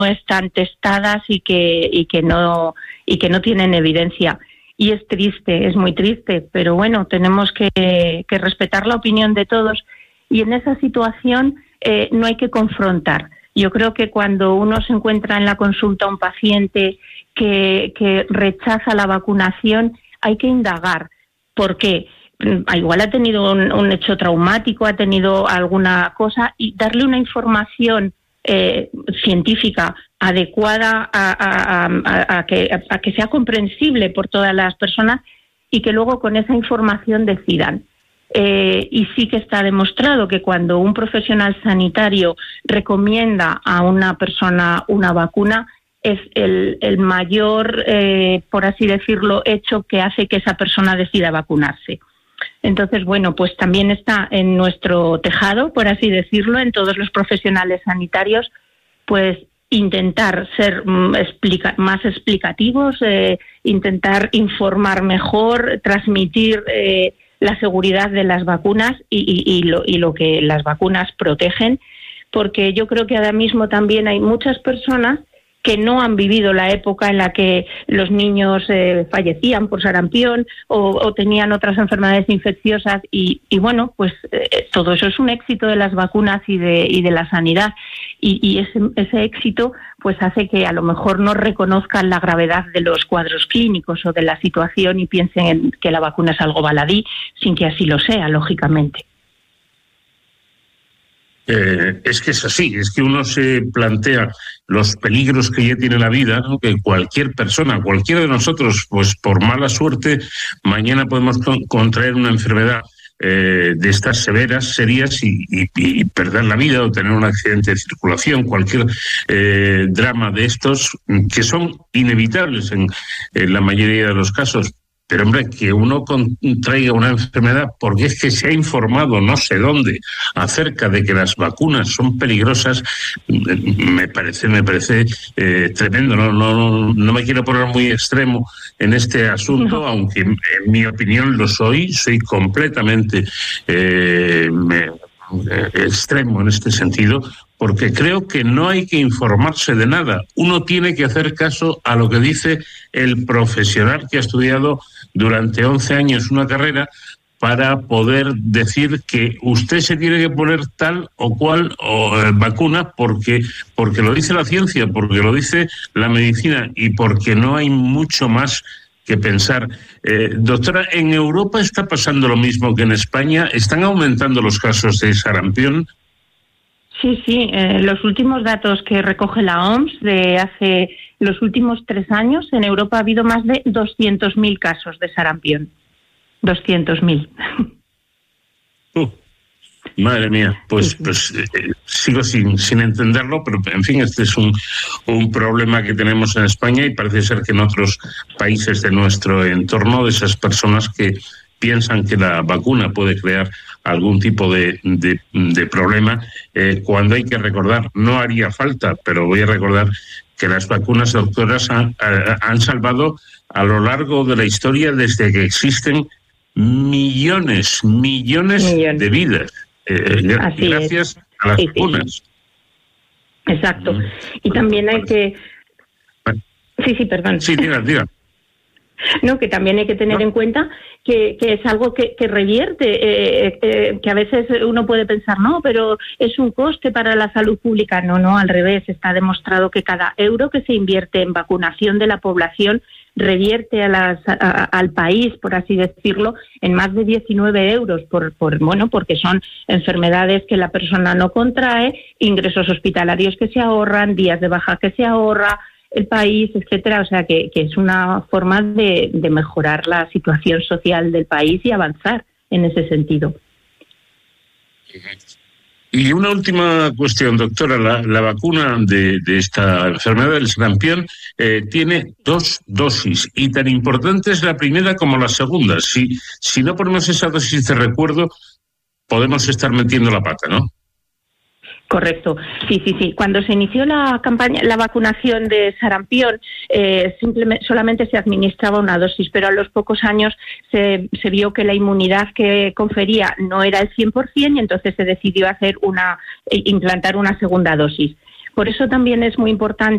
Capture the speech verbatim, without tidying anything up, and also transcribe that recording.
están testadas y que y que no y que no tienen evidencia. Y es triste, es muy triste, pero bueno, tenemos que, que respetar la opinión de todos, y en esa situación eh, no hay que confrontar. Yo creo que cuando uno se encuentra en la consulta un paciente que, que rechaza la vacunación, hay que indagar. ¿Por qué? Igual ha tenido un, un hecho traumático, ha tenido alguna cosa, y darle una información eh, científica adecuada a, a, a, a, que, a que sea comprensible por todas las personas, y que luego con esa información decidan. Eh, y sí que está demostrado que cuando un profesional sanitario recomienda a una persona una vacuna, es el, el mayor, eh, por así decirlo, hecho que hace que esa persona decida vacunarse. Entonces, bueno, pues también está en nuestro tejado, por así decirlo, en todos los profesionales sanitarios, pues intentar ser mm, explica- más explicativos, eh, intentar informar mejor, transmitir eh, la seguridad de las vacunas y, y, y, lo, y lo que las vacunas protegen, porque yo creo que ahora mismo también hay muchas personas que no han vivido la época en la que los niños eh, fallecían por sarampión o, o tenían otras enfermedades infecciosas, y, y bueno, pues eh, todo eso es un éxito de las vacunas y de, y de la sanidad, y, y ese, ese éxito pues hace que a lo mejor no reconozcan la gravedad de los cuadros clínicos o de la situación y piensen en que la vacuna es algo baladí, sin que así lo sea, lógicamente. Eh, es que es así, es que uno se plantea los peligros que ya tiene la vida, ¿no? Que cualquier persona, cualquiera de nosotros, pues por mala suerte, mañana podemos con- contraer una enfermedad eh, de estas severas, serias, y, y, y perder la vida o tener un accidente de circulación, cualquier eh, drama de estos, que son inevitables en, en la mayoría de los casos. Pero, hombre, que uno contraiga una enfermedad porque es que se ha informado no sé dónde acerca de que las vacunas son peligrosas, me parece me parece eh, tremendo. No, no, no me quiero poner muy extremo en este asunto, no. Aunque en mi opinión lo soy, soy completamente eh, me, eh, extremo en este sentido, porque creo que no hay que informarse de nada. Uno tiene que hacer caso a lo que dice el profesional que ha estudiado durante once años una carrera para poder decir que usted se tiene que poner tal o cual o, eh, vacuna porque, porque lo dice la ciencia, porque lo dice la medicina y porque no hay mucho más que pensar. Eh, doctora, ¿en Europa está pasando lo mismo que en España? ¿Están aumentando los casos de sarampión? Sí, sí. Eh, los últimos datos que recoge la O M S de hace los últimos tres años, en Europa ha habido más de doscientos mil casos de sarampión. doscientos mil. Uh, madre mía, pues, sí, sí. pues eh, sigo sin, sin entenderlo, pero en fin, este es un, un problema que tenemos en España y parece ser que en otros países de nuestro entorno, de esas personas que piensan que la vacuna puede crear algún tipo de, de, de problema, eh, cuando hay que recordar, no haría falta, pero voy a recordar que las vacunas, doctoras, han, han salvado a lo largo de la historia, desde que existen, millones, millones, millones. de vidas, eh, gracias es. a las sí, vacunas. Sí. Exacto. Y también hay que... Sí, sí, perdón. Sí, diga, diga. No, que también hay que tener no. en cuenta que, que es algo que, que revierte, eh, eh, que a veces uno puede pensar, no, pero es un coste para la salud pública. No, no, al revés. Está demostrado que cada euro que se invierte en vacunación de la población revierte a las, a, al país, por así decirlo, en más de diecinueve euros, por, por bueno, porque son enfermedades que la persona no contrae, ingresos hospitalarios que se ahorran, días de baja que se ahorra el país, etcétera. O sea que, que es una forma de, de mejorar la situación social del país y avanzar en ese sentido. Y una última cuestión, doctora. La, la vacuna de, de esta enfermedad del sarampión eh, tiene dos dosis, y tan importante es la primera como la segunda. Si, si no ponemos esa dosis de recuerdo, podemos estar metiendo la pata, ¿no? Correcto, sí, sí, sí. Cuando se inició la campaña, la vacunación de sarampión, eh, simplemente, solamente se administraba una dosis, pero a los pocos años se, se vio que la inmunidad que confería no era el cien por ciento, y entonces se decidió hacer una, implantar una segunda dosis. Por eso también es muy importante